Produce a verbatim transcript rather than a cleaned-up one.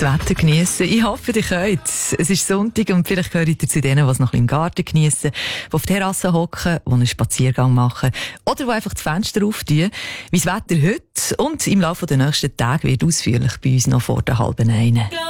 Wetter geniessen. Ich hoffe, ihr könnt. Es ist Sonntag und vielleicht gehört ihr zu denen, die es noch im Garten geniessen, die auf der Terrasse hocken, die einen Spaziergang machen oder die einfach das Fenster auftun. Wie das Wetter heute und im Laufe der nächsten Tage wird ausführlich bei uns noch vor der halben einen.